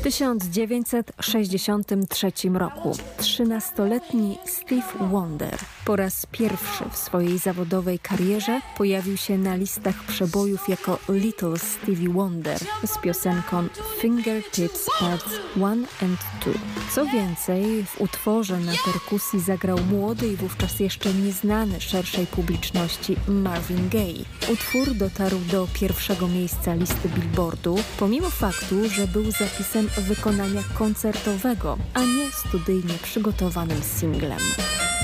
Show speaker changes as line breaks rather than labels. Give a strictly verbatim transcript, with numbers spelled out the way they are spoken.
tysiąc dziewięćset sześćdziesiątym trzecim roku trzynastoletni Steve Wonder po raz pierwszy w swojej zawodowej karierze pojawił się na listach przebojów jako Little Stevie Wonder z piosenką Fingertips Parts jeden and dwa. Co więcej, w utworze na perkusji zagrał młody i wówczas jeszcze nieznany szerszej publiczności Marvin Gaye. Utwór dotarł do pierwszego miejsca listy Billboardu, pomimo faktu, że był zapisem wykonania koncertowego, a nie studyjnie przygotowanym singlem.